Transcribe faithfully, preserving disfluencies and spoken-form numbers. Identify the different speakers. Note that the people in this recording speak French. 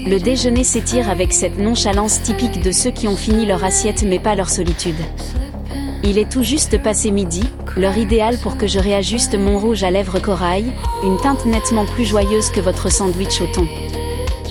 Speaker 1: Le déjeuner s'étire avec cette nonchalance typique de ceux qui ont fini leur assiette mais pas leur solitude. Il est tout juste passé midi, l'heure idéale pour que je réajuste mon rouge à lèvres corail, une teinte nettement plus joyeuse que votre sandwich au thon.